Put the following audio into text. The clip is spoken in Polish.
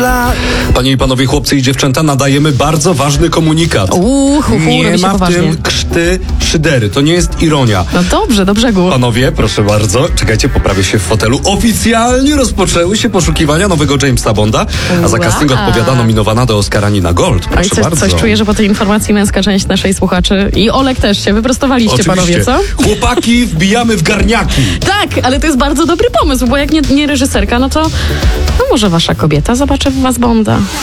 lat. Panie i panowie, chłopcy i dziewczęta, nadajemy bardzo ważny komunikat. Nie robi się ma w poważnie. tym krzty szydery. To nie jest ironia. No dobrze, do brzegu. Panowie, proszę bardzo, czekajcie, poprawię się w fotelu. Oficjalnie rozpoczęły się poszukiwania nowego Jamesa Bonda, a za Wow. casting odpowiada nominowana do Oscara Nina Gold. Proszę Oj, bardzo. coś czuję, że po tej informacji męska część naszej słuchaczy i Olek też się wyprostowaliście, panowie, co? Chłopaki, wbijamy w garniaki. Tak, ale to jest bardzo dobry pomysł, bo jak nie reżyserka, no to może wasza kobieta zobaczy w was Bonda.